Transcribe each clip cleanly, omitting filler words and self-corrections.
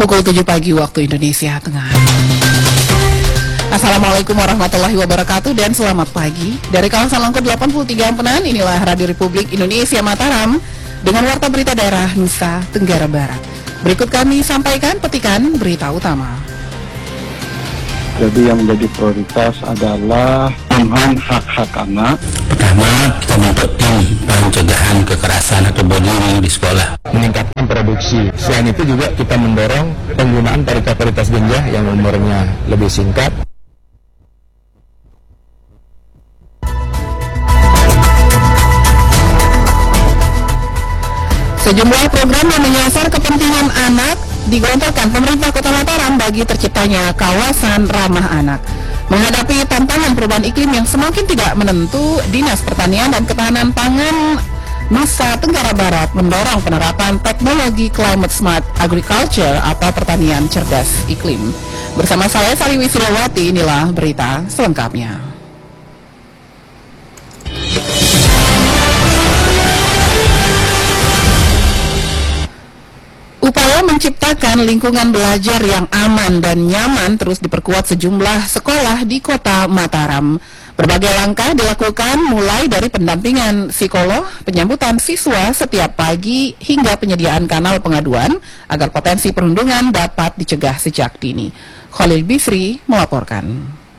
Pukul 7 pagi waktu Indonesia Tengah. Assalamualaikum warahmatullahi wabarakatuh dan selamat pagi. Dari kawasan Langkut 83 Ampenan, inilah Radio Republik Indonesia Mataram dengan warta berita daerah Nusa Tenggara Barat. Berikut kami sampaikan petikan berita utama. Jadi yang menjadi prioritas adalah pemenuhan hak-hak anak. Pertama, kita membentuk pencegahan kekerasan atau bullying di sekolah. Meningkatkan produksi. Selain itu juga kita mendorong penggunaan varietas ganja yang umurnya lebih singkat. Sejumlah program yang menyasar kepentingan anak digelontorkan pemerintah Kota Mataram bagi terciptanya kawasan ramah anak. Menghadapi tantangan perubahan iklim yang semakin tidak menentu, Dinas Pertanian dan Ketahanan Pangan Nusa Tenggara Barat mendorong penerapan teknologi Climate Smart Agriculture atau pertanian cerdas iklim. Bersama saya Sari Wisriawati, inilah berita selengkapnya. Upaya menciptakan lingkungan belajar yang aman dan nyaman terus diperkuat sejumlah sekolah di Kota Mataram. Berbagai langkah dilakukan mulai dari pendampingan psikolog, penyambutan siswa setiap pagi, hingga penyediaan kanal pengaduan agar potensi perundungan dapat dicegah sejak dini. Khalil Bisri melaporkan.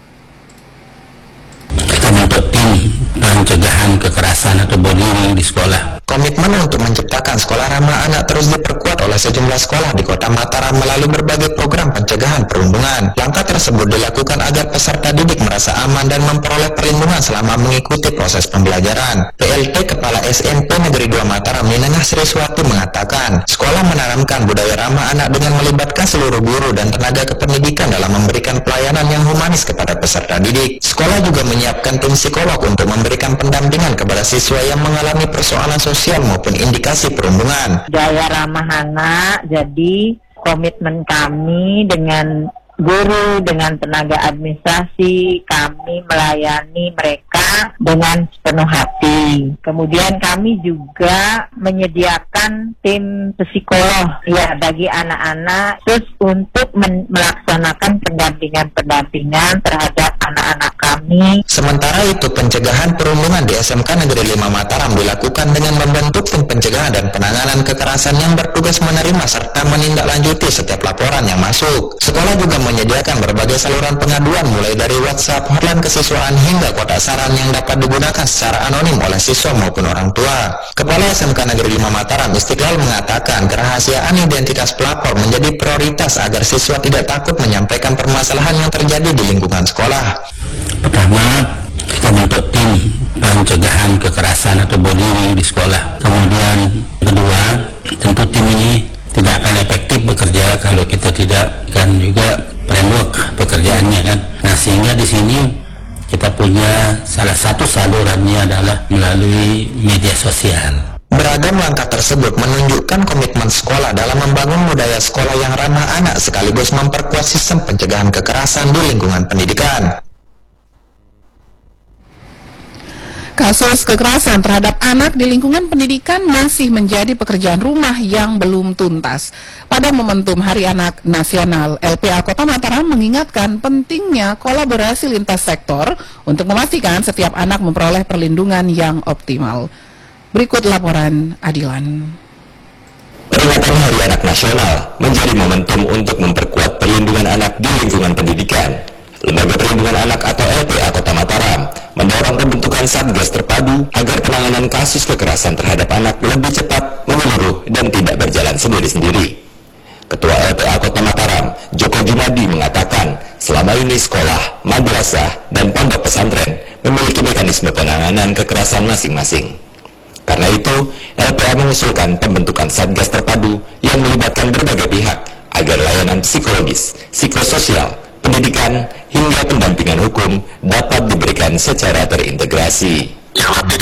Kita membentuk pencegahan kekerasan atau bullying di sekolah. Komitmen untuk menciptakan sekolah ramah anak terus diperkuat oleh sejumlah sekolah di Kota Mataram melalui berbagai program pencegahan perundungan. Langkah tersebut dilakukan agar peserta didik merasa aman dan memperoleh perlindungan selama mengikuti proses pembelajaran. PLT Kepala SMP Negeri 2 Mataram Ninengah Sriswati mengatakan, sekolah menanamkan budaya ramah anak dengan melibatkan seluruh guru dan tenaga kependidikan dalam memberikan pelayanan yang humanis kepada peserta didik. Sekolah juga menyiapkan tim psikolog untuk memberikan pendampingan kepada siswa yang mengalami persoalan sosial maupun indikasi perundungan. Budaya ramah anak, jadi komitmen kami dengan guru, dengan tenaga administrasi, kami melayani mereka dengan sepenuh hati. Kemudian kami juga menyediakan tim psikolog ya bagi anak-anak, terus untuk melaksanakan pendampingan terhadap anak-anak kami. Sementara itu, pencegahan perundungan di SMK Negeri 5 Mataram dilakukan dengan membentuk tim pencegahan dan penanganan kekerasan yang bertugas menerima serta menindaklanjuti setiap laporan yang masuk. Sekolah juga menyediakan berbagai saluran pengaduan mulai dari WhatsApp, hotline kesiswaan hingga kotak saran yang dapat digunakan secara anonim oleh siswa maupun orang tua. Kepala SMK Negeri 5 Mataram Istiqlal mengatakan kerahasiaan identitas pelapor menjadi prioritas agar siswa tidak takut menyampaikan permasalahan yang terjadi di lingkungan sekolah. Pertama, kita membentuk pencegahan kekerasan atau bullying di sekolah. Kemudian kedua, tentu tim ini tidak akan efektif bekerja kalau kita tidak kan juga framework pekerjaannya kan. Nah, sehingga di sini kita punya salah satu salurannya adalah melalui media sosial. Beragam langkah tersebut menunjukkan komitmen sekolah dalam membangun budaya sekolah yang ramah anak sekaligus memperkuat sistem pencegahan kekerasan di lingkungan pendidikan. Kasus kekerasan terhadap anak di lingkungan pendidikan masih menjadi pekerjaan rumah yang belum tuntas. Pada momentum Hari Anak Nasional, LPA Kota Mataram mengingatkan pentingnya kolaborasi lintas sektor untuk memastikan setiap anak memperoleh perlindungan yang optimal. Berikut laporan Adilan. Peringatan Hari Anak Nasional menjadi momentum untuk memperkuat perlindungan anak di lingkungan pendidikan. Lembaga Perlindungan Anak atau LPA Kota Mataram mendorong pembentukan Satgas terpadu agar penanganan kasus kekerasan terhadap anak lebih cepat, menyeluruh, dan tidak berjalan sendiri-sendiri. Ketua LPA Kota Mataram, Joko Jumadi mengatakan, selama ini sekolah, madrasah, dan pondok pesantren memiliki mekanisme penanganan kekerasan masing-masing. Karena itu, LPA mengusulkan pembentukan Satgas terpadu yang melibatkan berbagai pihak agar layanan psikologis, psikososial, pendidikan, hingga pendampingan hukum dapat diberikan secara terintegrasi. Yang lebih